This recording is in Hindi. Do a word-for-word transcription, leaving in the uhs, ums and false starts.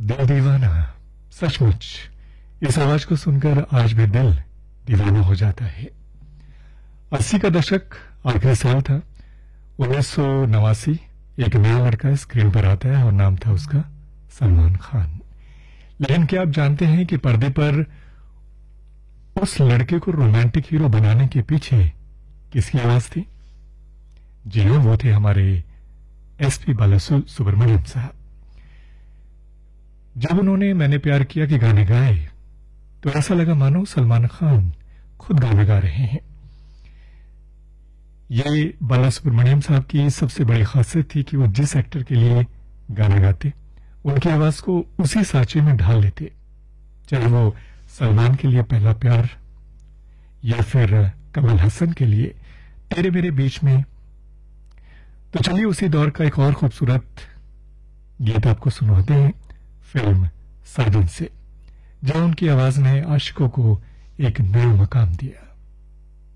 दिल दीवाना, सचमुच इस आवाज को सुनकर आज भी दिल दीवाना हो जाता है। अस्सी का दशक आखिरी साल था। उन्नीस सौ नवासी एक नया लड़का स्क्रीन पर आता है और नाम था उसका सलमान खान। लेकिन क्या आप जानते हैं कि पर्दे पर उस लड़के को रोमांटिक हीरो बनाने के पीछे किसकी आवाज थी? जी हाँ, वो थे हमारे एसपी बालासुब्रमण्यम साहब। जब उन्होंने मैंने प्यार किया कि गाने गाए तो ऐसा लगा मानो सलमान खान खुद गाने गा रहे हैं। ये बालासुब्रमण्यम साहब की सबसे बड़ी खासियत थी कि वो जिस एक्टर के लिए गाना गाते उनकी आवाज को उसी सांचे में ढाल लेते, चाहे वो सलमान के लिए पहला प्यार या फिर कमल हसन के लिए तेरे मेरे बीच में। तो चलिए उसी दौर का एक और खूबसूरत गीत आपको सुनाते हैं फिल्म साजन से, जहां उनकी आवाज ने आशिकों को एक नया मकाम दिया।